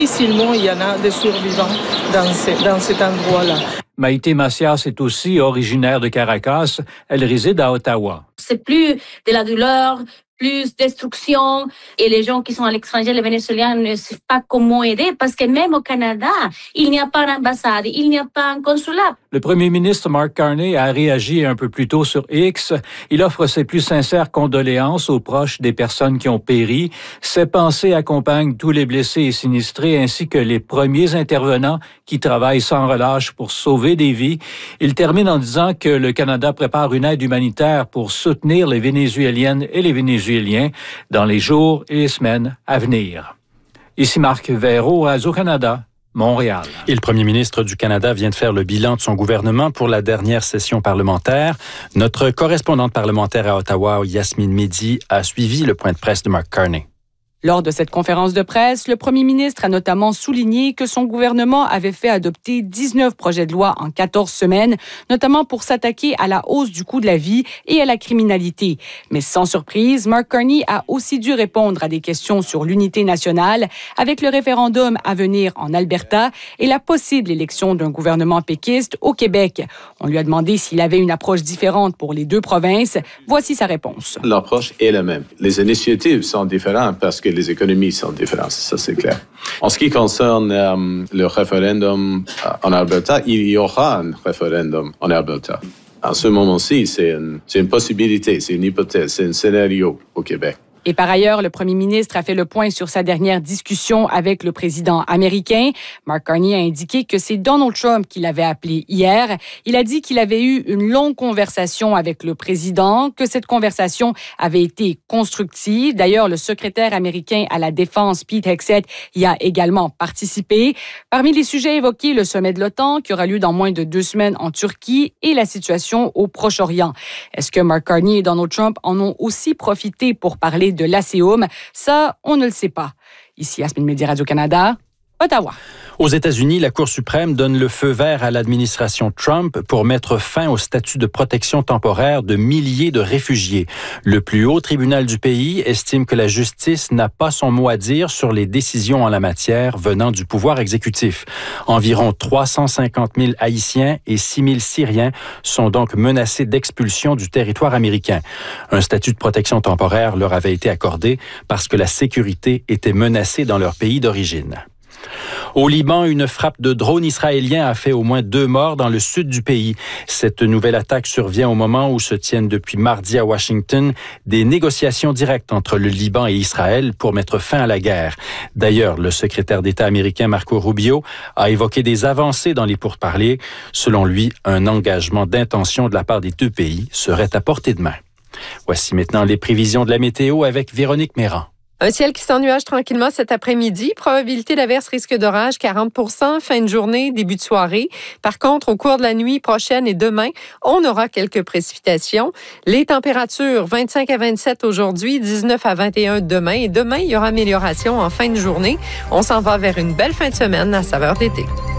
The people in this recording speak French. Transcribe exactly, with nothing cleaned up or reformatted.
Difficilement, il y en a des survivants dans, ce, dans cet endroit-là. Maïté Macias est aussi originaire de Caracas. Elle réside à Ottawa. C'est plus de la douleur, plus destruction. Et les gens qui sont à l'étranger, les Vénézuéliens, ne savent pas comment aider parce que même au Canada, il n'y a pas d'ambassade, il n'y a pas un consulat. Le premier ministre Mark Carney a réagi un peu plus tôt sur X. Il offre ses plus sincères condoléances aux proches des personnes qui ont péri. Ses pensées accompagnent tous les blessés et sinistrés ainsi que les premiers intervenants qui travaillent sans relâche pour sauver des vies. Il termine en disant que le Canada prépare une aide humanitaire pour soutenir les Vénézuéliennes et les Vénézuéliens dans les jours et les semaines à venir. Ici Marc Veyraud, Radio-Canada. Montréal. Et le premier ministre du Canada vient de faire le bilan de son gouvernement pour la dernière session parlementaire. Notre correspondante parlementaire à Ottawa, Yasmine Mehdi, a suivi le point de presse de Mark Carney. Lors de cette conférence de presse, le premier ministre a notamment souligné que son gouvernement avait fait adopter dix-neuf projets de loi en quatorze semaines, notamment pour s'attaquer à la hausse du coût de la vie et à la criminalité. Mais sans surprise, Mark Carney a aussi dû répondre à des questions sur l'unité nationale avec le référendum à venir en Alberta et la possible élection d'un gouvernement péquiste au Québec. On lui a demandé s'il avait une approche différente pour les deux provinces. Voici sa réponse. L'approche est la même. Les initiatives sont différentes parce que les économies sont différentes, ça c'est clair. En ce qui concerne euh, le référendum en Alberta, il y aura un référendum en Alberta. En ce moment-ci, c'est une, c'est une possibilité, c'est une hypothèse, c'est un scénario au Québec. Et par ailleurs, le premier ministre a fait le point sur sa dernière discussion avec le président américain. Mark Carney a indiqué que c'est Donald Trump qui l'avait appelé hier. Il a dit qu'il avait eu une longue conversation avec le président, que cette conversation avait été constructive. D'ailleurs, le secrétaire américain à la Défense, Pete Hegseth, y a également participé. Parmi les sujets évoqués, le sommet de l'OTAN qui aura lieu dans moins de deux semaines en Turquie et la situation au Proche-Orient. Est-ce que Mark Carney et Donald Trump en ont aussi profité pour parler de l'ASEOM? Ça, on ne le sait pas. Ici, Yasmine Mehdi, Radio-Canada, Ottawa. Aux États-Unis, la Cour suprême donne le feu vert à l'administration Trump pour mettre fin au statut de protection temporaire de milliers de réfugiés. Le plus haut tribunal du pays estime que la justice n'a pas son mot à dire sur les décisions en la matière venant du pouvoir exécutif. Environ trois cent cinquante mille Haïtiens et six mille Syriens sont donc menacés d'expulsion du territoire américain. Un statut de protection temporaire leur avait été accordé parce que la sécurité était menacée dans leur pays d'origine. Au Liban, une frappe de drone israélien a fait au moins deux morts dans le sud du pays. Cette nouvelle attaque survient au moment où se tiennent depuis mardi à Washington des négociations directes entre le Liban et Israël pour mettre fin à la guerre. D'ailleurs, le secrétaire d'État américain Marco Rubio a évoqué des avancées dans les pourparlers. Selon lui, un engagement d'intention de la part des deux pays serait à portée de main. Voici maintenant les prévisions de la météo avec Véronique Méran. Un ciel qui s'ennuage tranquillement cet après-midi. Probabilité d'averse, risque d'orage, quarante pour cent. Fin de journée, début de soirée. Par contre, au cours de la nuit prochaine et demain, on aura quelques précipitations. Les températures, vingt-cinq à vingt-sept aujourd'hui, dix-neuf à vingt et un demain. Et demain, il y aura amélioration en fin de journée. On s'en va vers une belle fin de semaine à saveur d'été.